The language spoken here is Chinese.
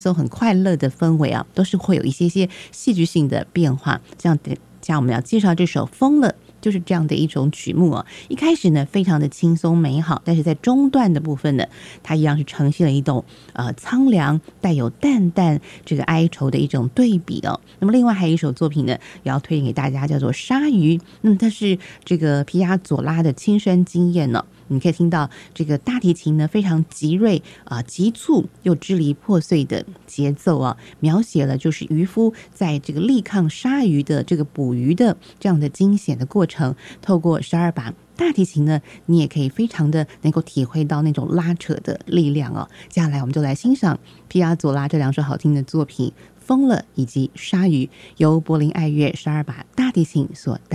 松很快乐的氛围啊，都是会有一些戏剧性的变化。这样我们要介绍这首《疯了》，就是这样的一种曲目啊。一开始呢，非常的轻松美好，但是在中段的部分呢，它一样是呈现了一种苍凉，带有淡淡这个哀愁的一种对比哦。那么另外还有一首作品呢，也要推荐给大家，叫做《鲨鱼》。那么它是这个皮亚佐拉的亲身经验呢。你可以听到这个大提琴呢非常急锐急促又支离破碎的节奏啊，描写了就是渔夫在这个力抗鲨鱼的这个捕鱼的这样的惊险的过程。透过12把大提琴呢，你也可以非常的能够体会到那种拉扯的力量哦。接下来我们就来欣赏皮亚佐拉这两首好听的作品《疯了》以及《鲨鱼》，由柏林爱乐12把大提琴所带来。